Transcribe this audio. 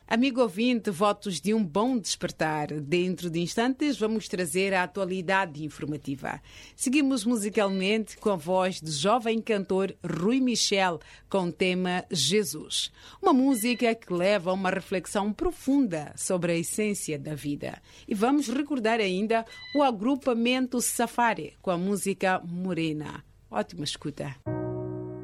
Amigo ouvinte, votos de um bom despertar. Dentro de instantes vamos trazer a atualidade informativa. Seguimos musicalmente com a voz do jovem cantor Rui Michel com o tema Jesus. Uma música que leva a uma reflexão profunda sobre a essência da vida. E vamos recordar ainda o agrupamento Safari com a música Morena. Ótima escuta.